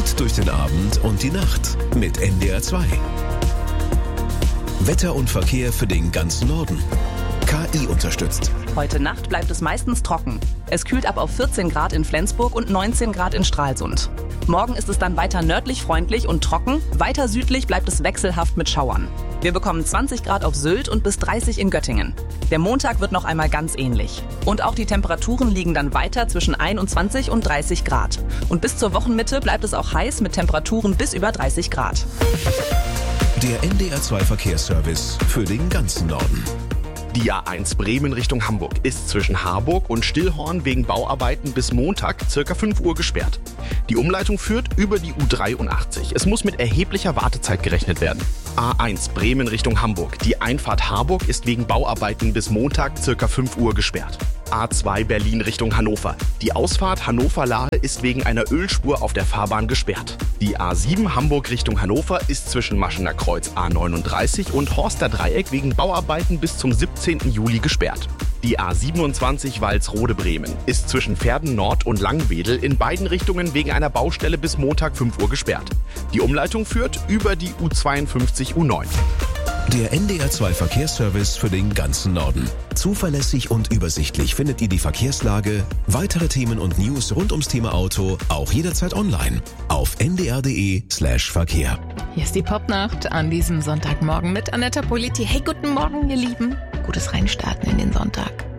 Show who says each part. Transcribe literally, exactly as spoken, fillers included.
Speaker 1: Gut durch den Abend und die Nacht mit N D R zwei. Wetter und Verkehr für den ganzen Norden. K I unterstützt.
Speaker 2: Heute Nacht bleibt es meistens trocken. Es kühlt ab auf vierzehn Grad in Flensburg und neunzehn Grad in Stralsund. Morgen ist es dann weiter nördlich freundlich und trocken. Weiter südlich bleibt es wechselhaft mit Schauern. Wir bekommen zwanzig Grad auf Sylt und bis dreißig in Göttingen. Der Montag wird noch einmal ganz ähnlich. Und auch die Temperaturen liegen dann weiter zwischen einundzwanzig und dreißig Grad. Und bis zur Wochenmitte bleibt es auch heiß mit Temperaturen bis über dreißig Grad.
Speaker 1: Der N D R zwei Verkehrsservice für den ganzen Norden.
Speaker 3: Die A eins Bremen Richtung Hamburg ist zwischen Harburg und Stillhorn wegen Bauarbeiten bis Montag circa fünf Uhr gesperrt. Die Umleitung führt über die U dreiundachtzig. Es muss mit erheblicher Wartezeit gerechnet werden. A eins Bremen Richtung Hamburg. Die Einfahrt Harburg ist wegen Bauarbeiten bis Montag circa fünf Uhr gesperrt. A zwei Berlin Richtung Hannover. Die Ausfahrt Hannover-Lahe ist wegen einer Ölspur auf der Fahrbahn gesperrt. Die A sieben Hamburg Richtung Hannover ist zwischen Maschener Kreuz A neununddreißig und Horster Dreieck wegen Bauarbeiten bis zum siebzehnten Juli gesperrt. Die A siebenundzwanzig Walsrode-Bremen ist zwischen Verden Nord und Langwedel in beiden Richtungen wegen einer Baustelle bis Montag fünf Uhr gesperrt. Die Umleitung führt über die U zweiundfünfzig U neun.
Speaker 1: Der N D R zwei Verkehrsservice für den ganzen Norden. Zuverlässig und übersichtlich findet ihr die Verkehrslage, weitere Themen und News rund ums Thema Auto auch jederzeit online auf n d r punkt d e slash verkehr.
Speaker 4: Hier ist die Popnacht an diesem Sonntagmorgen mit Annetta Politi. Hey, guten Morgen, ihr Lieben. Gutes Reinstarten in den Sonntag.